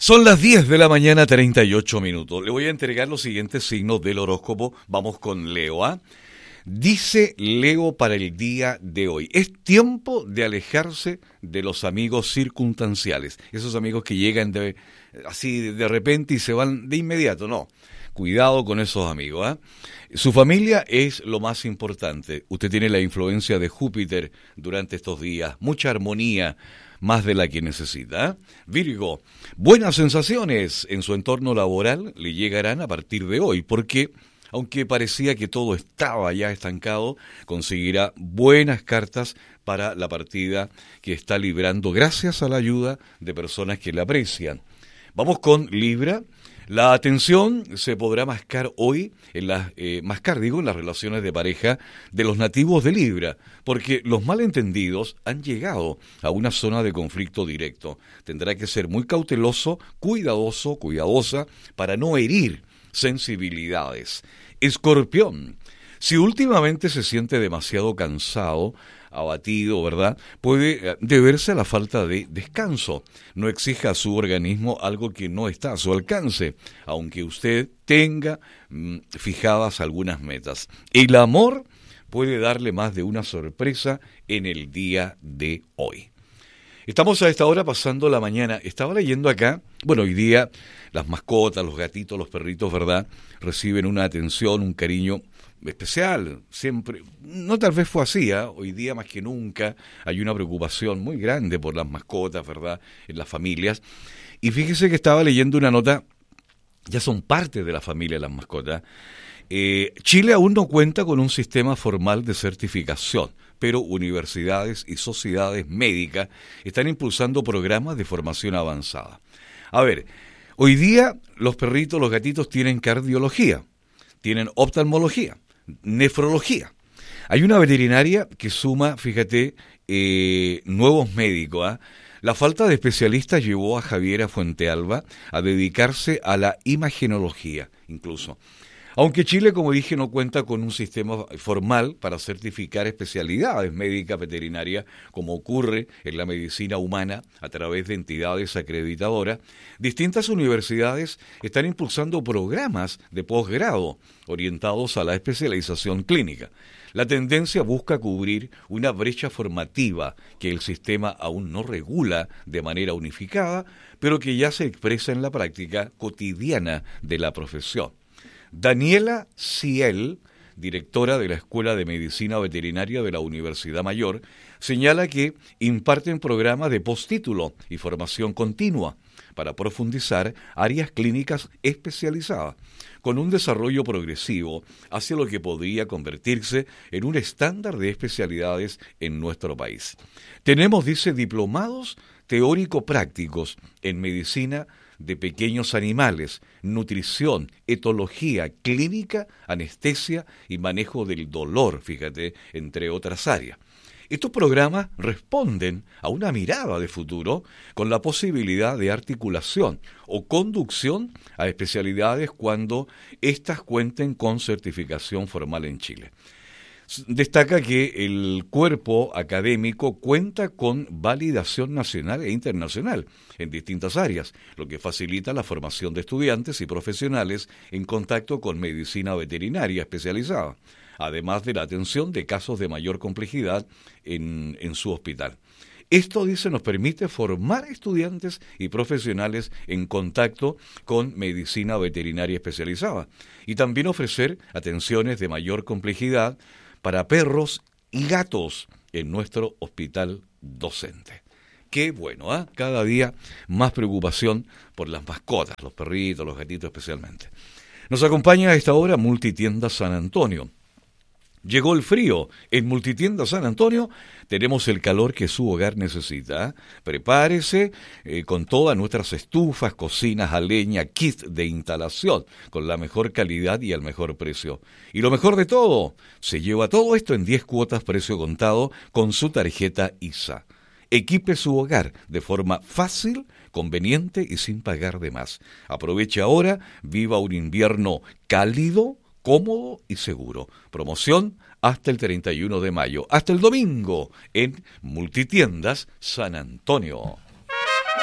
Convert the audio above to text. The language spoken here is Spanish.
Son las 10 de la mañana, 38 minutos. Le voy a entregar los siguientes signos del horóscopo. Vamos con Leo, ¿ah? Dice Leo para el día de hoy: es tiempo de alejarse de los amigos circunstanciales. Esos amigos que llegan así de repente y se van de inmediato. No, cuidado con esos amigos, ¿ah? Su familia es lo más importante. Usted tiene la influencia de Júpiter durante estos días. Mucha armonía, más de la que necesita. Virgo, buenas sensaciones en su entorno laboral le llegarán a partir de hoy, porque aunque parecía que todo estaba ya estancado, conseguirá buenas cartas para la partida que está librando gracias a la ayuda de personas que le aprecian. Vamos con Libra. La atención se podrá mascar hoy, en las relaciones de pareja de los nativos de Libra, porque los malentendidos han llegado a una zona de conflicto directo. Tendrá que ser muy cauteloso, cuidadosa, para no herir sensibilidades. Escorpión, si últimamente se siente demasiado cansado, abatido, ¿verdad?, puede deberse a la falta de descanso. No exija a su organismo algo que no está a su alcance, aunque usted tenga fijadas algunas metas. El amor puede darle más de una sorpresa en el día de hoy. Estamos a esta hora pasando la mañana. Estaba leyendo acá, hoy día las mascotas, los gatitos, los perritos, ¿verdad?, reciben una atención, un cariño especial, siempre. No, tal vez fue así, ¿eh? Hoy día más que nunca hay una preocupación muy grande por las mascotas, ¿verdad?, en las familias. Y fíjese que estaba leyendo una nota, ya son parte de la familia las mascotas. Chile aún no cuenta con un sistema formal de certificación, pero universidades y sociedades médicas están impulsando programas de formación avanzada. A ver, hoy día los perritos, los gatitos tienen cardiología, tienen oftalmología, nefrología. Hay una veterinaria que suma, fíjate, nuevos médicos, ¿eh? La falta de especialistas llevó a Javiera Fuentealba a dedicarse a la imagenología, incluso. Aunque Chile, como dije, no cuenta con un sistema formal para certificar especialidades médicas veterinarias, como ocurre en la medicina humana a través de entidades acreditadoras, distintas universidades están impulsando programas de posgrado orientados a la especialización clínica. La tendencia busca cubrir una brecha formativa que el sistema aún no regula de manera unificada, pero que ya se expresa en la práctica cotidiana de la profesión. Daniela Ciel, directora de la Escuela de Medicina Veterinaria de la Universidad Mayor, señala que imparten programas de postítulo y formación continua para profundizar áreas clínicas especializadas, con un desarrollo progresivo hacia lo que podría convertirse en un estándar de especialidades en nuestro país. Tenemos, dice, diplomados teórico-prácticos en medicina de pequeños animales, nutrición, etología, clínica, anestesia y manejo del dolor, fíjate, entre otras áreas. Estos programas responden a una mirada de futuro con la posibilidad de articulación o conducción a especialidades cuando éstas cuenten con certificación formal en Chile. Destaca que el cuerpo académico cuenta con validación nacional e internacional en distintas áreas, lo que facilita la formación de estudiantes y profesionales en contacto con medicina veterinaria especializada, además de la atención de casos de mayor complejidad en su hospital. Esto, dice, nos permite formar estudiantes y profesionales en contacto con medicina veterinaria especializada y también ofrecer atenciones de mayor complejidad para perros y gatos en nuestro hospital docente. Qué bueno, ¿eh? Cada día más preocupación por las mascotas, los perritos, los gatitos especialmente. Nos acompaña a esta hora Multitienda San Antonio. Llegó el frío. En Multitienda San Antonio tenemos el calor que su hogar necesita. Prepárese con todas nuestras estufas, cocinas a leña, kit de instalación, con la mejor calidad y al mejor precio. Y lo mejor de todo, se lleva todo esto en 10 cuotas precio contado con su tarjeta ISA. Equipe su hogar de forma fácil, conveniente y sin pagar de más. Aproveche ahora, viva un invierno cálido, cómodo y seguro. Promoción hasta el 31 de mayo, hasta el domingo, en Multitiendas San Antonio.